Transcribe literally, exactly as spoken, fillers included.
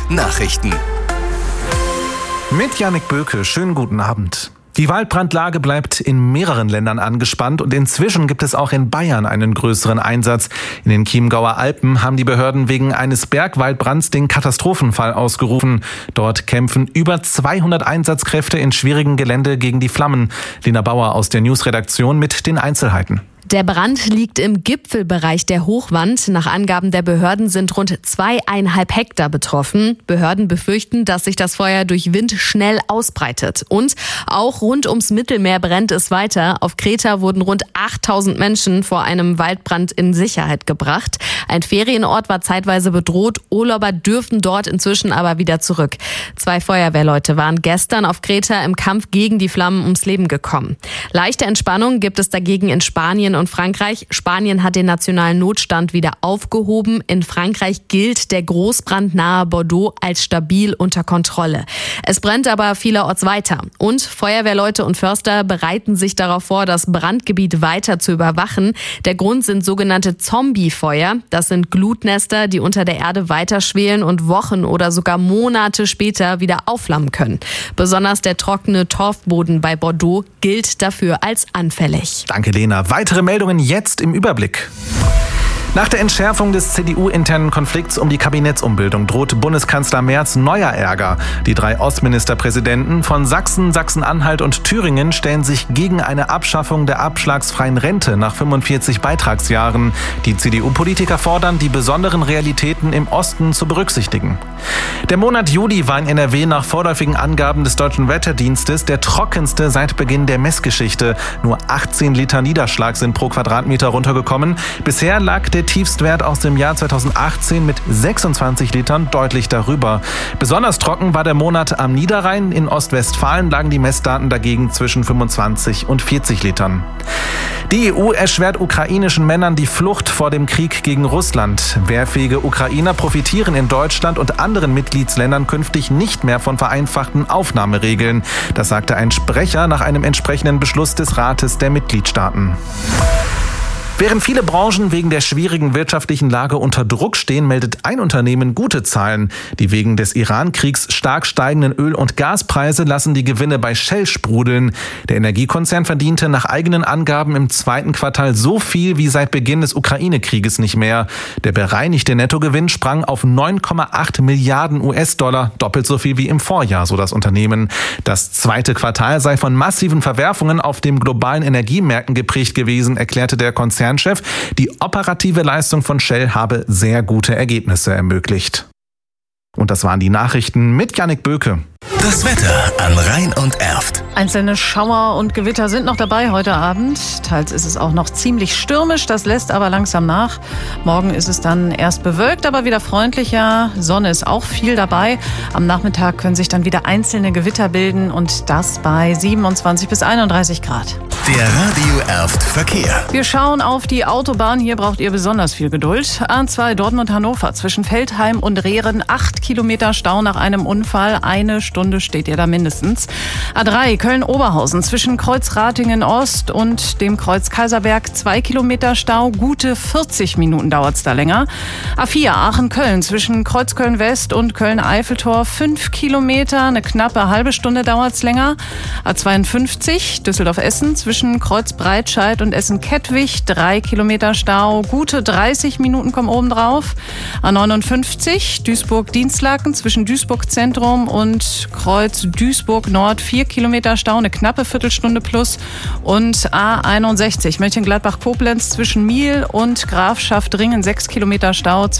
Nachrichten. Mit Jannik Böke, schönen guten Abend. Die Waldbrandlage bleibt in mehreren Ländern angespannt und inzwischen gibt es auch in Bayern einen größeren Einsatz. In den Chiemgauer Alpen haben die Behörden wegen eines Bergwaldbrands den Katastrophenfall ausgerufen. Dort kämpfen über zweihundert Einsatzkräfte in schwierigem Gelände gegen die Flammen. Lena Bauer aus der Newsredaktion mit den Einzelheiten. Der Brand liegt im Gipfelbereich der Hochwand. Nach Angaben der Behörden sind rund zweieinhalb Hektar betroffen. Behörden befürchten, dass sich das Feuer durch Wind schnell ausbreitet. Und auch rund ums Mittelmeer brennt es weiter. Auf Kreta wurden rund achttausend Menschen vor einem Waldbrand in Sicherheit gebracht. Ein Ferienort war zeitweise bedroht. Urlauber dürfen dort inzwischen aber wieder zurück. Zwei Feuerwehrleute waren gestern auf Kreta im Kampf gegen die Flammen ums Leben gekommen. Leichte Entspannung gibt es dagegen in Spanien und Frankreich. Spanien hat den nationalen Notstand wieder aufgehoben. In Frankreich gilt der Großbrand nahe Bordeaux als stabil unter Kontrolle. Es brennt aber vielerorts weiter. Und Feuerwehrleute und Förster bereiten sich darauf vor, das Brandgebiet weiter zu überwachen. Der Grund sind sogenannte Zombiefeuer. Das sind Glutnester, die unter der Erde weiterschwelen und Wochen oder sogar Monate später wieder aufflammen können. Besonders der trockene Torfboden bei Bordeaux gilt dafür als anfällig. Danke, Lena. Weitere Meldungen jetzt im Überblick. Nach der Entschärfung des C D U-internen Konflikts um die Kabinettsumbildung droht Bundeskanzler Merz neuer Ärger. Die drei Ostministerpräsidenten von Sachsen, Sachsen-Anhalt und Thüringen stellen sich gegen eine Abschaffung der abschlagsfreien Rente nach fünfundvierzig Beitragsjahren. Die C D U-Politiker fordern, die besonderen Realitäten im Osten zu berücksichtigen. Der Monat Juli war in N R W nach vorläufigen Angaben des Deutschen Wetterdienstes der trockenste seit Beginn der Messgeschichte. Nur achtzehn Liter Niederschlag sind pro Quadratmeter runtergekommen. Bisher lag der Tiefstwert aus dem Jahr zweitausendachtzehn mit sechsundzwanzig Litern deutlich darüber. Besonders trocken war der Monat am Niederrhein. In Ostwestfalen lagen die Messdaten dagegen zwischen fünfundzwanzig und vierzig Litern. Die E U erschwert ukrainischen Männern die Flucht vor dem Krieg gegen Russland. Wehrfähige Ukrainer profitieren in Deutschland und anderen Mitgliedsländern künftig nicht mehr von vereinfachten Aufnahmeregeln. Das sagte ein Sprecher nach einem entsprechenden Beschluss des Rates der Mitgliedstaaten. Während viele Branchen wegen der schwierigen wirtschaftlichen Lage unter Druck stehen, meldet ein Unternehmen gute Zahlen. Die wegen des Iran-Kriegs stark steigenden Öl- und Gaspreise lassen die Gewinne bei Shell sprudeln. Der Energiekonzern verdiente nach eigenen Angaben im zweiten Quartal so viel wie seit Beginn des Ukraine-Krieges nicht mehr. Der bereinigte Nettogewinn sprang auf neun Komma acht Milliarden U S-Dollar, doppelt so viel wie im Vorjahr, so das Unternehmen. Das zweite Quartal sei von massiven Verwerfungen auf den globalen Energiemärkten geprägt gewesen, erklärte der Konzern. Chef, die operative Leistung von Shell habe sehr gute Ergebnisse ermöglicht. Und das waren die Nachrichten mit Jannik Böke. Das Wetter an Rhein und Erft. Einzelne Schauer und Gewitter sind noch dabei heute Abend. Teils ist es auch noch ziemlich stürmisch, das lässt aber langsam nach. Morgen ist es dann erst bewölkt, aber wieder freundlicher. Sonne ist auch viel dabei. Am Nachmittag können sich dann wieder einzelne Gewitter bilden und das bei siebenundzwanzig bis einunddreißig Grad. Der Radio Erft Verkehr. Wir schauen auf die Autobahn. Hier braucht ihr besonders viel Geduld. A zwei Dortmund-Hannover zwischen Feldheim und Rehren. Acht Kilometer Stau nach einem Unfall. Eine Stunde steht ihr da mindestens. A drei Köln-Oberhausen zwischen Kreuz Ratingen-Ost und dem Kreuz Kaiserberg. Zwei Kilometer Stau. Gute vierzig Minuten dauert es da länger. A vier Aachen-Köln zwischen Kreuz Köln-West und Köln-Eiffeltor. Fünf Kilometer. Eine knappe halbe Stunde dauert es länger. A zweiundfünfzig Düsseldorf-Essen zwischen Kreuz Breitscheid und Essen-Kettwig. Drei Kilometer Stau. Gute dreißig Minuten kommen oben drauf. A neunundfünfzig Duisburg-Dienstlaken zwischen Duisburg-Zentrum und Kreuz Duisburg-Nord. Vier Kilometer Stau, eine knappe Viertelstunde plus. Und A einundsechzig Mönchengladbach-Koblenz zwischen Miel und Grafschaft-Ringen. Sechs Kilometer Stau.